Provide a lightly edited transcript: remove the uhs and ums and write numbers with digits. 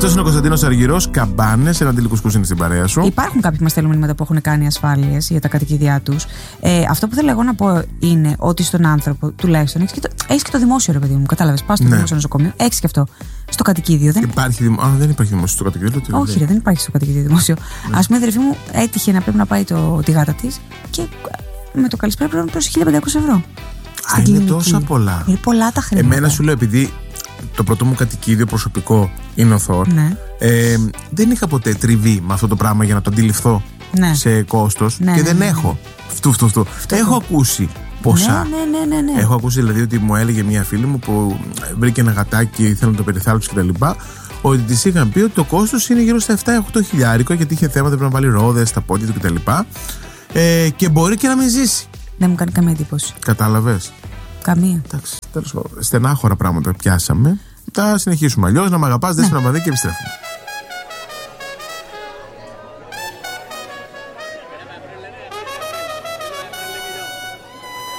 Αυτός είναι ο Κωνσταντίνος Αργυρός. Καμπάνες, ένα αντιλικουσκούς είναι στην παρέα σου. Υπάρχουν κάποιοι που μας στέλνουν μηνύματα που έχουν κάνει ασφάλειες για τα κατοικίδια τους. Αυτό που θέλω εγώ να πω είναι ότι στον άνθρωπο, τουλάχιστον, έχεις και το δημόσιο, ρε παιδί μου. Κατάλαβες. Πας στο δημόσιο νοσοκομείο, έχεις και αυτό. Στο κατοικίδιο δεν υπάρχει. Δεν υπάρχει δημόσιο στο κατοικίδιο. Όχι, δεν υπάρχει στο κατοικίδιο δημόσιο. Ας πούμε, η αδερφή μου έτυχε να πρέπει να πάει τη γάτα της και με το καλησπέρα πρέπει να πληρώσει 1.500 ευρώ. Είναι τόσα πολλά. Είναι πολλά τα χρήματα. Εμένα σου λέω, επειδή το πρώτο μου κατοικίδιο προσωπικό είναι ο Θόρ, δεν είχα ποτέ τριβή με αυτό το πράγμα για να το αντιληφθώ σε κόστος και δεν έχω. Έχω ακούσει ποσά. Ναι. Έχω ακούσει δηλαδή ότι μου έλεγε μια φίλη μου που βρήκε ένα γατάκι, ήθελε να το περιθάλψει κτλ. Ότι της είχαν πει ότι το κόστος είναι γύρω στα 7-8 χιλιάρικο, γιατί είχε θέματα, πρέπει να βάλει ρόδες στα πόδια του κτλ. Και μπορεί και να μην ζήσει. Δεν μου κάνει καμία εντύπωση. Κατάλαβες. Καμία. Εντάξει, τέλος πάντων. Στενάχωρα πράγματα πιάσαμε. Θα συνεχίσουμε αλλιώς. Να μ' αγαπάς, δεν να μ' και επιστρέφουμε.